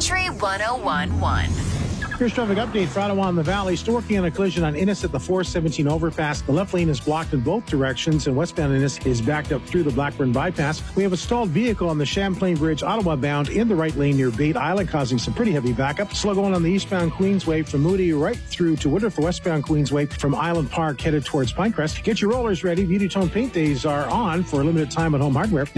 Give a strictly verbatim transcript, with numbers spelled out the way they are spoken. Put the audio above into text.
Country one oh one point one. Here's traffic update for Ottawa in the Valley. Still working on a collision on Innis at the four seventeen overpass. The left lane is blocked in both directions, and westbound Innis is backed up through the Blackburn bypass. We have a stalled vehicle on the Champlain Bridge, Ottawa bound, in the right lane near Bate Island, causing some pretty heavy backup. Slow going on the eastbound Queensway from Moody right through to Woodruff, the westbound Queensway from Island Park headed towards Pinecrest. Get your rollers ready. Beauty Tone Paint Days are on for a limited time at Home Hardware.